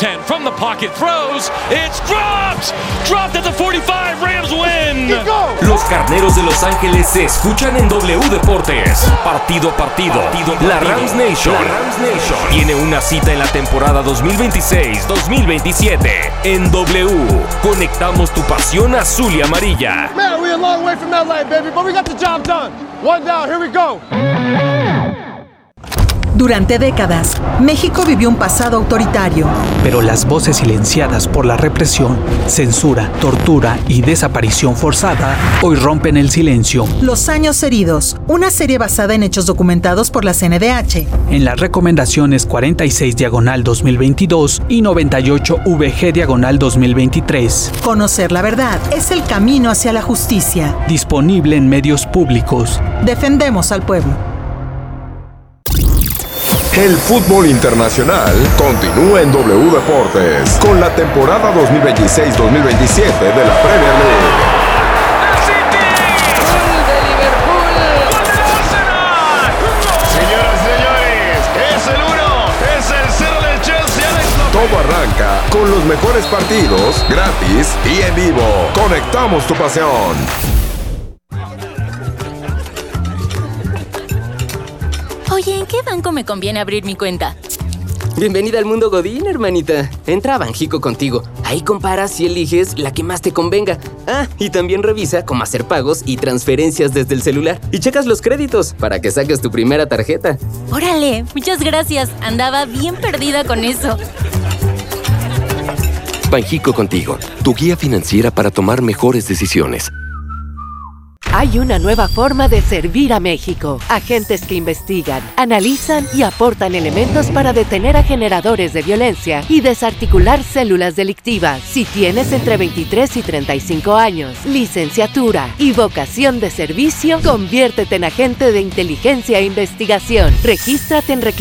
10. From the pocket throws. It's dropped. Dropped at the 45. Rams win. Los Carneros de Los Ángeles se escuchan en W Deportes. Partido a partido. La Rams Nation tiene una cita en la temporada 2026-2027. En W, conectamos tu pasión azul y amarilla. Man, we're a long way from LA, baby, but we got the job done. One down, here we go. Durante décadas, México vivió un pasado autoritario. Pero las voces silenciadas por la represión, censura, tortura y desaparición forzada hoy rompen el silencio. Los años heridos, una serie basada en hechos documentados por la CNDH. En las recomendaciones 46/2022 y 98VG/2023. Conocer la verdad es el camino hacia la justicia. Disponible en medios públicos. Defendemos al pueblo. El fútbol internacional continúa en W Deportes con la temporada 2026-2027 de la Premier League. Señoras y señores, es el 1, es el 0 del Chelsea. Todo arranca con los mejores partidos, gratis y en vivo. Conectamos tu pasión. Oye, ¿en qué banco me conviene abrir mi cuenta? Bienvenida al mundo Godín, hermanita. Entra a Banjico contigo. Ahí comparas y eliges la que más te convenga. Ah, y también revisa cómo hacer pagos y transferencias desde el celular. Y checas los créditos para que saques tu primera tarjeta. ¡Órale! Muchas gracias. Andaba bien perdida con eso. Banjico contigo, tu guía financiera para tomar mejores decisiones. Hay una nueva forma de servir a México. Agentes que investigan, analizan y aportan elementos para detener a generadores de violencia y desarticular células delictivas. Si tienes entre 23 y 35 años, licenciatura y vocación de servicio, conviértete en agente de inteligencia e investigación. Regístrate en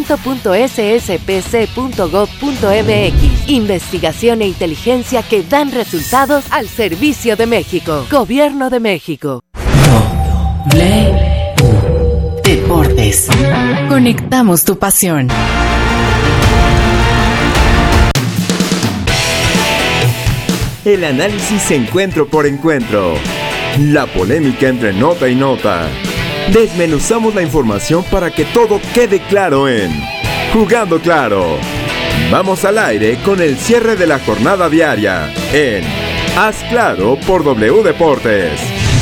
reclutamiento.sspc.gov.mx. Investigación e inteligencia que dan resultados al servicio de México. Gobierno de México. Deportes. Conectamos tu pasión. El análisis encuentro por encuentro. La polémica entre nota y nota. Desmenuzamos la información para que todo quede claro en Jugando Claro. Vamos al aire con el cierre de la jornada diaria en Haz Claro por W Deportes.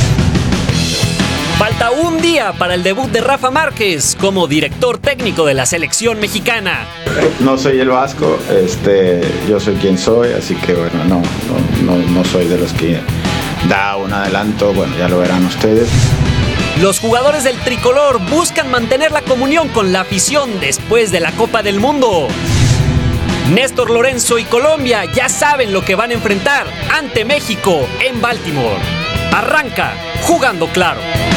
Falta un día para el debut de Rafa Márquez como director técnico de la selección mexicana. No soy el Vasco, yo soy quien soy, así que bueno, no soy de los que da un adelanto, bueno, ya lo verán ustedes. Los jugadores del tricolor buscan mantener la comunión con la afición después de la Copa del Mundo. Néstor Lorenzo y Colombia ya saben lo que van a enfrentar ante México en Baltimore. Arranca Jugando Claro.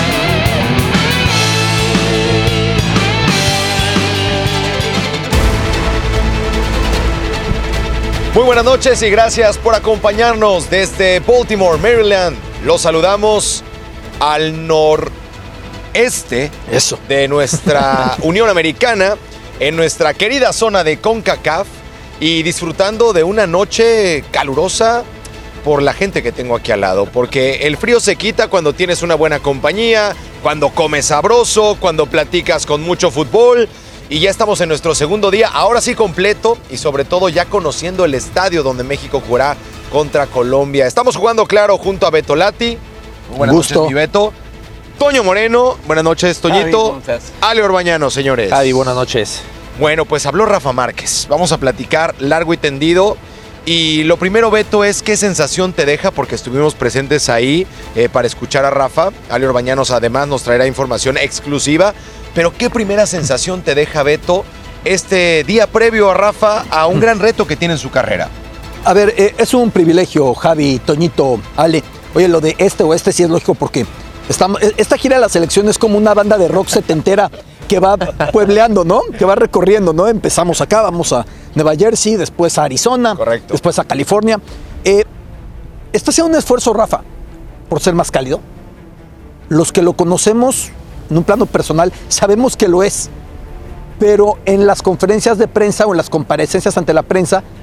Muy buenas noches y gracias por acompañarnos desde Baltimore, Maryland. Los saludamos al noreste de nuestra Unión Americana, en nuestra querida zona de CONCACAF y disfrutando de una noche calurosa por la gente que tengo aquí al lado, porque el frío se quita cuando tienes una buena compañía, cuando comes sabroso, cuando platicas con mucho fútbol. Y ya estamos en nuestro segundo día, ahora sí completo y sobre todo ya conociendo el estadio donde México jugará contra Colombia. Estamos jugando claro junto a Beto Lati. Buenas noches, mi Beto. Toño Moreno, buenas noches, Toñito. Ale Orbañano, señores. Javi, buenas noches. Bueno, pues habló Rafa Márquez. Vamos a platicar largo y tendido. Y lo primero, Beto, es qué sensación te deja, porque estuvimos presentes ahí para escuchar a Rafa. Ale Orbañanos además nos traerá información exclusiva. Pero ¿qué primera sensación te deja, Beto, este día previo a Rafa a un gran reto que tiene en su carrera? A ver, es un privilegio, Javi, Toñito, Ale. Oye, lo de oeste sí es lógico porque esta gira de la selección es como una banda de rock setentera que va puebleando, ¿no? Que va recorriendo, ¿no? Empezamos acá, vamos a Nueva Jersey, después a Arizona, después a California. Está haciendo un esfuerzo, Rafa, por ser más cálido. Los que lo conocemos en un plano personal sabemos que lo es, pero en las conferencias de prensa o en las comparecencias ante la prensa